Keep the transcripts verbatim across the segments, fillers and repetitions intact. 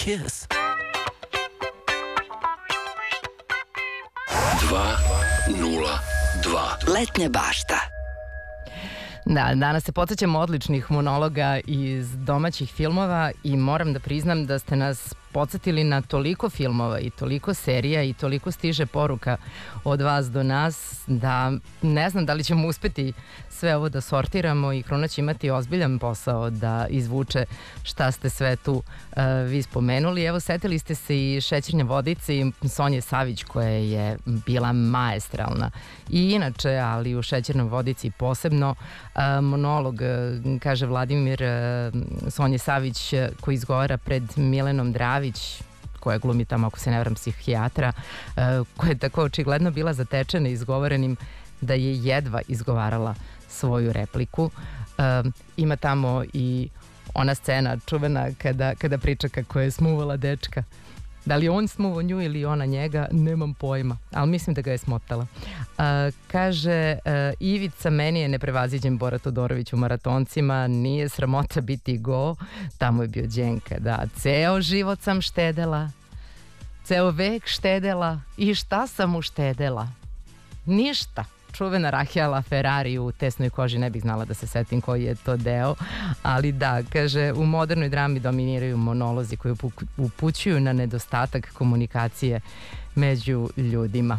Kiss. dva nula dva. Letnja bašta. Da, danas se podsjećamo odličnih monologa iz domaćih filmova i moram da priznam da ste nas podsjetili na toliko filmova i toliko serija i toliko stiže poruka od vas do nas da ne znam da li ćemo uspeti sve ovo da sortiramo i Kruna će imati ozbiljan posao da izvuče šta ste sve tu uh, vi spomenuli. Evo, setili ste se i Šećerne vodice i Sonje Savić koja je bila maestralna i inače, ali u Šećernoj vodici posebno. Uh, monolog, uh, kaže Vladimir uh, Sonje Savić uh, koji izgovara pred Milenom Dravić, koja glumi tamo, ako se ne varam, psihijatra, uh, koja je tako očigledno bila zatečena izgovorenim da je jedva izgovarala svoju repliku. Uh, ima tamo i ona scena čuvena kada, kada priča kako je smuvala dečka. Da li je on smuvao nju ili ona njega, nemam pojma, ali mislim da ga je smotala. Uh, kaže, uh, Ivica, meni je neprevaziđen Bora Todorović u Maratoncima, nije sramota biti go, tamo je bio Đenka, da, ceo život sam štedela, ceo vek štedela i šta sam uštedela? Ništa. Čuvena Rahela Ferrari u Tesnoj koži, ne bih znala da se setim koji je to deo, ali da, kaže, u modernoj drami dominiraju monolozi koji upućuju na nedostatak komunikacije među ljudima.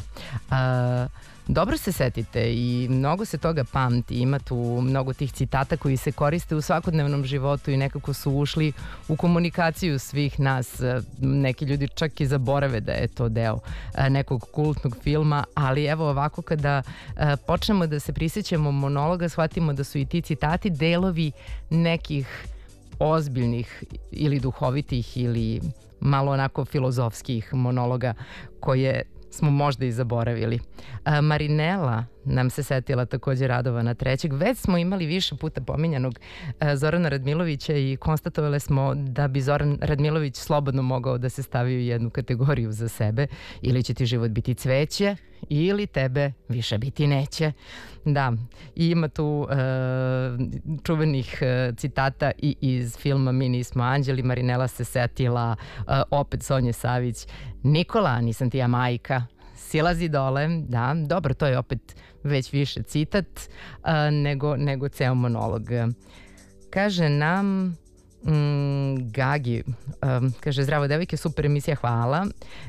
Uh, Dobro se setite i mnogo se toga pamti, ima tu mnogo tih citata koji se koriste u svakodnevnom životu i nekako su ušli u komunikaciju svih nas. Neki ljudi čak i zaborave da je to deo nekog kultnog filma, ali evo ovako kada počnemo da se prisjećamo monologa, shvatimo da su i ti citati delovi nekih ozbiljnih ili duhovitih ili malo onako filozofskih monologa koje smo možda i zaboravili. A, Marinela nam se setila takođe Radovana trećeg. Već smo imali više puta pominjanog a, Zorana Radmilovića i konstatovali smo da bi Zoran Radmilović slobodno mogao da se stavi u jednu kategoriju za sebe. Ili će ti život biti cveće ili tebe više biti neće. Da, i ima tu e, čuvenih e, citata i iz filma Mi nismo anđeli. Marinela se setila e, opet Sonje Savić. Nikola, nisam ti ja majka, silazi dole. Da, dobro, to je opet već više citat e, nego, nego ceo monolog. Kaže nam mm, Gagi, e, kaže, zdravo devojke, super emisija, hvala.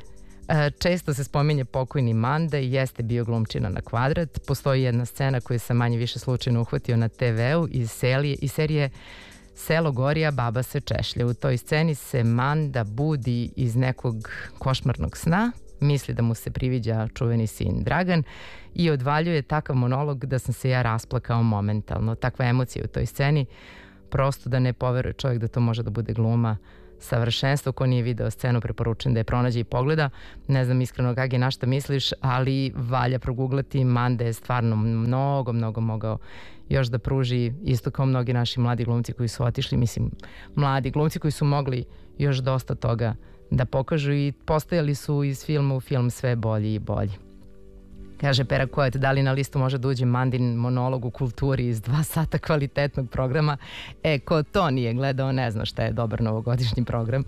Često se spominje pokojni Manda i jeste bio glumčina na kvadrat. Postoji jedna scena koju sam manje više slučajno uhvatio na te veu iz, selije, iz serije Selo Gorija, baba se češlja. U toj sceni se Manda budi iz nekog košmarnog sna, misli da mu se priviđa čuveni sin Dragan i odvaljuje takav monolog da sam se ja rasplakao momentalno. Takva emocija u toj sceni, prosto da ne poveruje čovjek da to može da bude gluma. Savršenstvo, ko nije video scenu, preporučujem da je pronađe i pogleda. Ne znam iskreno Gagi na šta misliš, ali valja proguglati. Manda je stvarno mnogo, mnogo mogao još da pruži, isto kao mnogi naši mladi glumci koji su otišli, mislim, mladi glumci koji su mogli još dosta toga da pokažu i postojali su iz filma u film sve bolji i bolji. Kaže Pera Kojet, da li na listu može da uđe Mandin monolog u kulturi iz dva sata kvalitetnog programa? E, ko to nije gledao, ne zna šta je dobar novogodišnji program.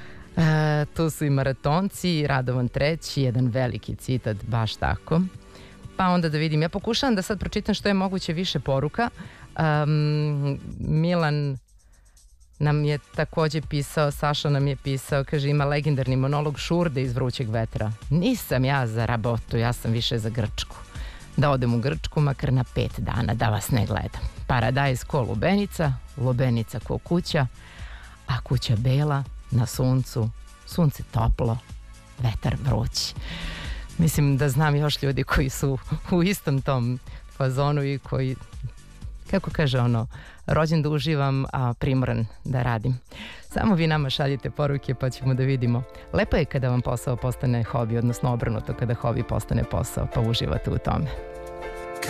E, tu su i Maratonci, Radovan treći, jedan veliki citat, baš tako. Pa onda da vidim, ja pokušavam da sad pročitam što je moguće više poruka. Um, Milan nam je takođe pisao, Saša nam je pisao, kaže, ima legendarni monolog Šurde iz Vrućeg vetra. Nisam ja za rabotu, ja sam više za Grčku. Da odem u Grčku makar na pet dana, da vas ne gledam. Paradajz ko lubenica, lubenica ko kuća, a kuća bela na suncu, sunce toplo, vetar vrući. Mislim da znam još ljudi koji su u istom tom fazonu i koji, kako kaže ono, rođen da uživam, a primoran da radim. Samo vi nama šaljite poruke pa ćemo da vidimo. Lepo je kada vam posao postane hobi, odnosno obrnuto kada hobi postane posao, pa uživate u tome.